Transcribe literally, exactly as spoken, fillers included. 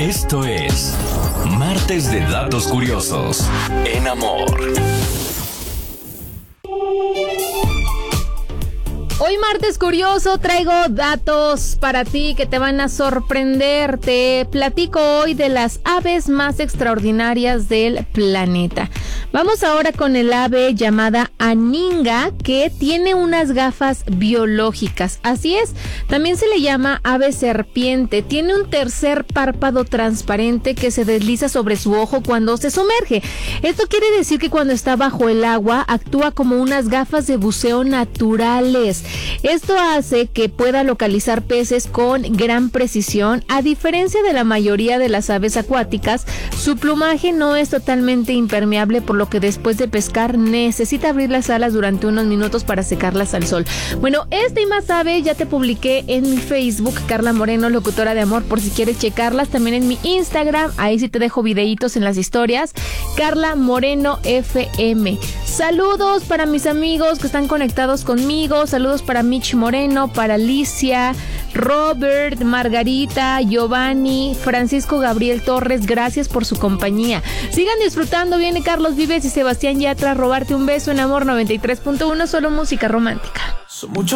Esto es Martes de Datos Curiosos en Amor. Hoy martes curioso traigo datos para ti que te van a sorprender. Te platico hoy de las aves más extraordinarias del planeta. Vamos ahora con el ave llamada aninga, que tiene unas gafas biológicas. Así es, también se le llama ave serpiente. Tiene un tercer párpado transparente que se desliza sobre su ojo cuando se sumerge. Esto quiere decir que cuando está bajo el agua actúa como unas gafas de buceo naturales. Esto hace que pueda localizar peces con gran precisión. A diferencia de la mayoría de las aves acuáticas, su plumaje no es totalmente impermeable, por lo que después de pescar necesita abrir las alas durante unos minutos para secarlas al sol. Bueno, esta y más ave ya te publiqué en mi Facebook, Carla Moreno, locutora de Amor, por si quieres checarlas. También en mi Instagram, ahí sí te dejo videitos en las historias, Carla Moreno F M. Saludos para mis amigos que están conectados conmigo. Saludos para Mitch Moreno, para Alicia, Robert, Margarita, Giovanni, Francisco Gabriel Torres. Gracias por su compañía. Sigan disfrutando. Viene Carlos Vives y Sebastián Yatra a robarte un beso en Amor noventa y tres punto uno. Solo música romántica.